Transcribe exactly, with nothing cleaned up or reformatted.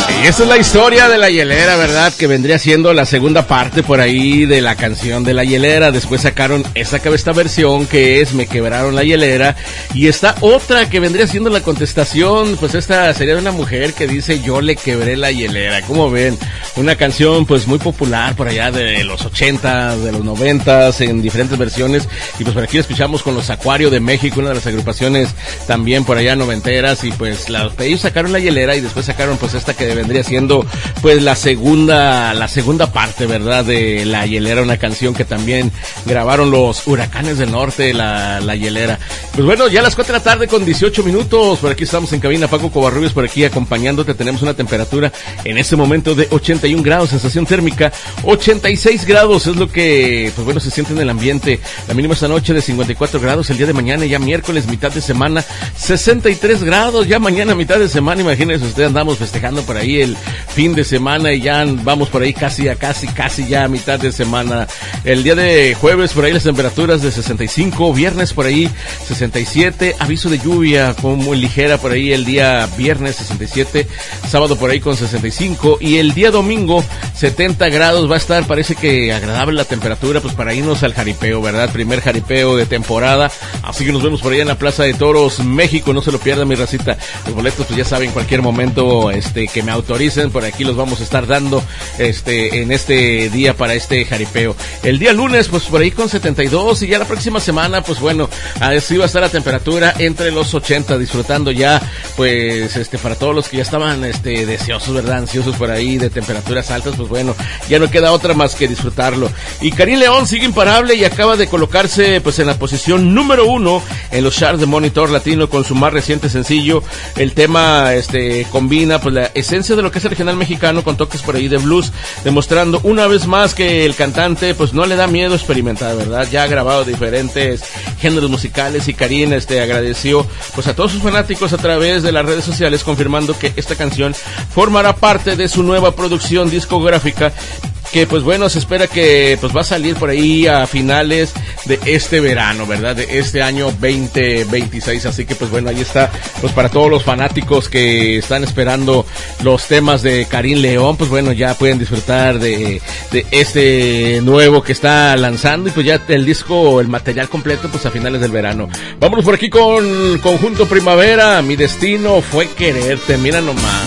Y esa es la historia de La Hielera, ¿verdad? Que vendría siendo la segunda parte por ahí de la canción de La Hielera. Después sacaron esta, esta versión que es Me Quebraron la Hielera. Y está otra que vendría siendo la contestación. Pues esta sería de una mujer que dice Yo le quebré la hielera. ¿Cómo ven? Una canción pues muy popular por allá de los ochenta, de los noventa, en diferentes versiones. Y pues por aquí la escuchamos con los Acuario de México, una de las agrupaciones también por allá noventeras. Y pues la, ellos sacaron La Hielera y después sacaron pues esta que vendría siendo pues la segunda la segunda parte, ¿verdad? De La Hielera, una canción que también grabaron los Huracanes del Norte, la, la Hielera. Pues bueno, ya a las cuatro de la tarde con dieciocho minutos, por aquí estamos en cabina, Paco Covarrubias por aquí acompañándote. Tenemos una temperatura en este momento de ochenta y un grados, sensación térmica ochenta y seis grados, es lo que pues bueno se siente en el ambiente. La mínima esta noche de cincuenta y cuatro grados, el día de mañana ya miércoles, mitad de semana, sesenta y tres grados, ya mañana mitad de semana, imagínense ustedes, andamos festejando por ahí el fin de semana y ya vamos por ahí casi a casi casi ya a mitad de semana. El día de jueves por ahí las temperaturas de sesenta y cinco, viernes por ahí sesenta y siete, aviso de lluvia como muy ligera por ahí el día viernes sesenta y siete, sábado por ahí con sesenta y cinco y el día domingo setenta grados va a estar, parece que agradable la temperatura pues para irnos al jaripeo, ¿verdad? Primer jaripeo de temporada, así que nos vemos por allá en la Plaza de Toros México, no se lo pierdan mi racita. Los boletos pues ya saben, en cualquier momento este que me autoricen, por aquí los vamos a estar dando este en este día para este jaripeo. El día lunes pues por ahí con setenta y dos y ya la próxima semana pues bueno, así va a estar la temperatura entre los ochenta, disfrutando ya pues este para todos los que ya estaban este deseosos, ¿verdad? Ansiosos por ahí de temperaturas altas, pues bueno, ya no queda otra más que disfrutarlo. Y Karim León sigue imparable y acaba de colocarse pues en la posición número uno en los charts de Monitor Latino con su más reciente sencillo. El tema este combina pues la esencia de lo que es el regional mexicano con toques por ahí de blues, demostrando una vez más que el cantante pues no le da miedo experimentar, ¿verdad? Ya ha grabado diferentes géneros musicales y Karim este agradeció pues a todos sus fanáticos a través de las redes sociales, confirmando que esta canción formará parte de su nueva producción discográfica, que pues bueno, se espera que pues va a salir por ahí a finales de este verano, ¿verdad? De este año veinte veintiséis, así que pues bueno, ahí está, pues para todos los fanáticos que están esperando los temas de Karim León, pues bueno, ya pueden disfrutar de, de este nuevo que está lanzando y pues ya el disco, el material completo, pues a finales del verano. Vámonos por aquí con Conjunto Primavera, Mi Destino Fue Quererte, mira nomás.